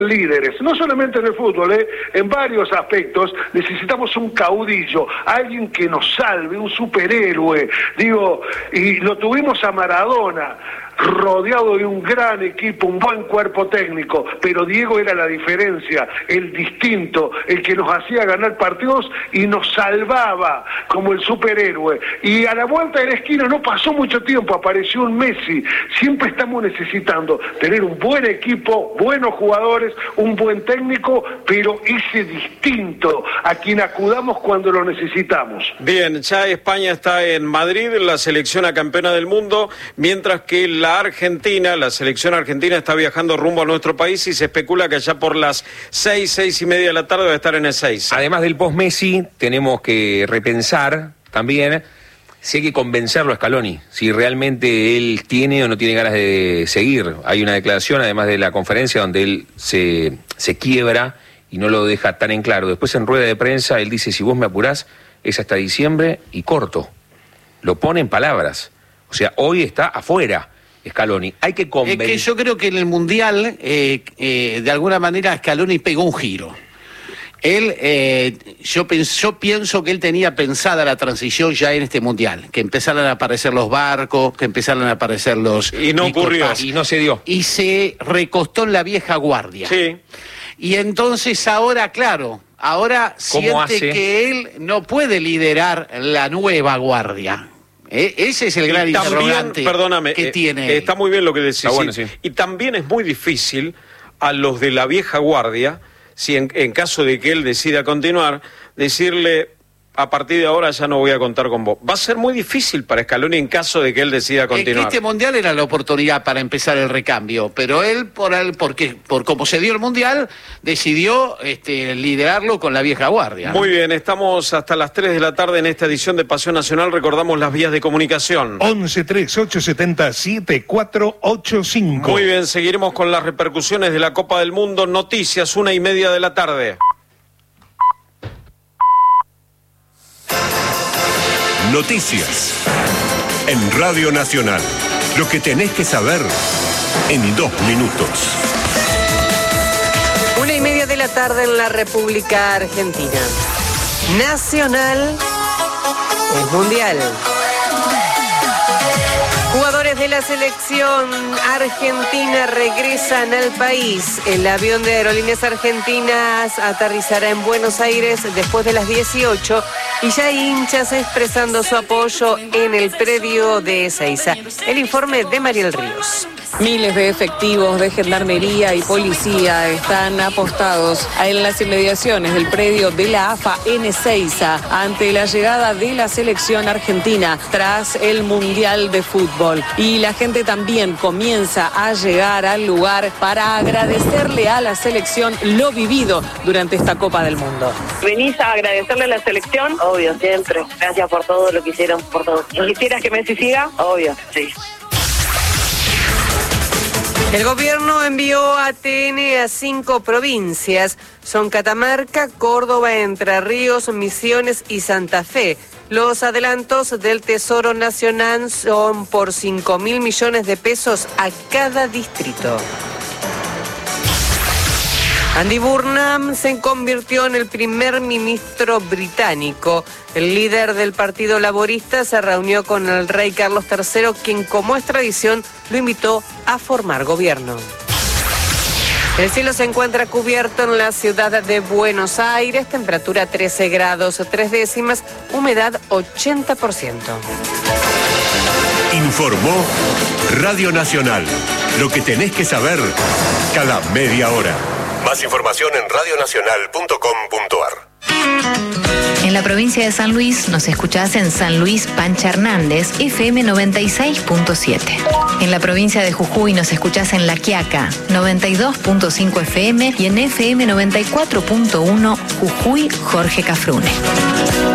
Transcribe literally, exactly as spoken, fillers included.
líderes, no solamente en el fútbol, ¿eh? En varios aspectos necesitamos un caudillo, alguien que nos salve, un superhéroe, digo, y lo tuvimos a Maradona, rodeado de un gran equipo, un buen cuerpo técnico, pero Diego era la diferencia, el distinto, el que nos hacía ganar partidos y nos salvaba como el superhéroe. Y a la vuelta de la esquina no pasó mucho tiempo, apareció un Messi. Siempre estamos necesitando tener un buen equipo, buenos jugadores, un buen técnico, pero ese distinto a quien acudamos cuando lo necesitamos. Bien, ya España está en Madrid, la selección a campeona del mundo, mientras que la Argentina, la selección argentina está viajando rumbo a nuestro país y se especula que allá por las seis, seis y media de la tarde va a estar en el seis. Además del post-Messi, tenemos que repensar también si hay que convencerlo a Scaloni, si realmente él tiene o no tiene ganas de seguir. Hay una declaración, además de la conferencia, donde él se, se quiebra y no lo deja tan en claro. Después en rueda de prensa él dice, si vos me apurás, es hasta diciembre y corto. Lo pone en palabras. O sea, hoy está afuera Scaloni. Hay que convencer. Es que yo creo que en el Mundial, eh, eh, de alguna manera, Scaloni pegó un giro. Él, eh, yo, pens yo pienso que él tenía pensada la transición ya en este Mundial, que empezaran a aparecer los barcos, que empezaran a aparecer los... Y no ocurrió, y no se dio. Y se recostó en la vieja guardia. Sí. Y entonces ahora, claro, ahora siente hace? que él no puede liderar la nueva guardia. Eh, ese es el gran y también, interrogante perdóname, que eh, tiene. Está muy bien lo que decís. Ah, bueno, sí. sí. Y también es muy difícil a los de la vieja guardia, si en, en caso de que él decida continuar, decirle, a partir de ahora ya no voy a contar con vos. Va a ser muy difícil para Scaloni en caso de que él decida continuar. Es que este Mundial era la oportunidad para empezar el recambio, pero él, por el, porque, por como se dio el Mundial, decidió este, liderarlo con la vieja guardia. Muy bien, estamos hasta las tres de la tarde en esta edición de Pasión Nacional. Recordamos las vías de comunicación. once tres ocho siete cero siete cuatro ocho cinco. Muy bien, seguiremos con las repercusiones de la Copa del Mundo. Noticias, una y media de la tarde. Noticias en Radio Nacional. Lo que tenés que saber en dos minutos. Una y media de la tarde en la República Argentina. Nacional es mundial. Jugadores de la selección argentina regresan al país. El avión de Aerolíneas Argentinas aterrizará en Buenos Aires después de las dieciocho y ya hay hinchas expresando su apoyo en el predio de Ezeiza. El informe de Mariel Ríos. Miles de efectivos de gendarmería y policía están apostados en las inmediaciones del predio de la A F A en Ezeiza ante la llegada de la selección argentina tras el Mundial de Fútbol. Y la gente también comienza a llegar al lugar para agradecerle a la selección lo vivido durante esta Copa del Mundo. ¿Venís a agradecerle a la selección? Obvio, siempre. Gracias por todo lo que hicieron, por todo. ¿Quisieras que Messi siga? Obvio, sí. El gobierno envió A T N a cinco provincias. Son Catamarca, Córdoba, Entre Ríos, Misiones y Santa Fe. Los adelantos del Tesoro Nacional son por cinco mil millones de pesos a cada distrito. Andy Burnham se convirtió en el primer ministro británico. El líder del Partido Laborista se reunió con el rey Carlos tercero, quien, como es tradición, lo invitó a formar gobierno. El cielo se encuentra cubierto en la ciudad de Buenos Aires, temperatura trece grados tres décimas, humedad ochenta por ciento. Informó Radio Nacional. Lo que tenés que saber cada media hora. Más información en radio nacional punto com punto ar. En la provincia de San Luis nos escuchás en San Luis Pancha Hernández, F M noventa y seis punto siete. En la provincia de Jujuy nos escuchás en La Quiaca, noventa y dos punto cinco F M y en F M noventa y cuatro punto uno Jujuy Jorge Cafrune.